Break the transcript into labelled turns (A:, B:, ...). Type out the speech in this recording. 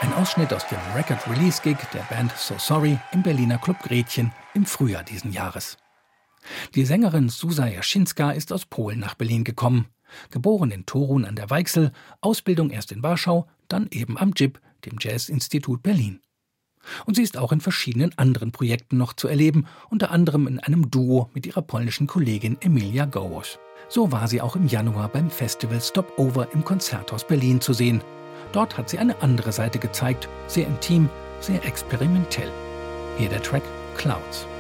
A: Ein Ausschnitt aus dem Record-Release-Gig der Band So Sorry im Berliner Club Gretchen im Frühjahr diesen Jahres. Die Sängerin Zuzia Jasinska ist aus Polen nach Berlin gekommen. Geboren in Torun an der Weichsel, Ausbildung erst in Warschau, dann eben am JIB, dem Jazz-Institut Berlin. Und sie ist auch in verschiedenen anderen Projekten noch zu erleben, unter anderem in einem Duo mit ihrer polnischen Kollegin Emilia Gołoś. So war sie auch im Januar beim Festival Stopover im Konzerthaus Berlin zu sehen. Dort hat sie eine andere Seite gezeigt, sehr intim, sehr experimentell. Hier der Track Clouds.